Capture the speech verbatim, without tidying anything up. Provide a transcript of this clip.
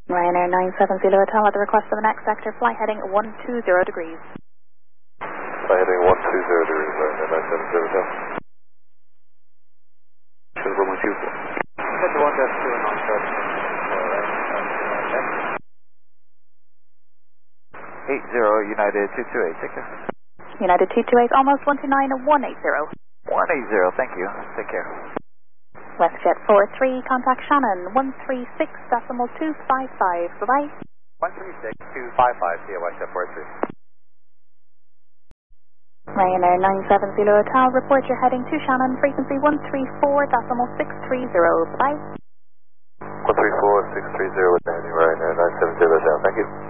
Ryanair nine seven zero Hotel at the request of the next sector, fly heading one two zero degrees. Fly heading one two zero degrees, Ryanair nine seven zero Hotel. Should have one two four. Set to one dash two and on seven. eight zero United two two eight, take care. United two two eight, almost one two nine one eight zero. one eight zero, thank you. Take care. WestJet four three, contact Shannon one three six decimal two five five. Bye-bye. one three six two five five, see you, WestJet four three. Ryanair nine seven zero Hotel, report you're heading to Shannon, frequency one three four decimal six three zero. Bye. one three four six three zero with Ryanair nine seven zero Hotel, thank you.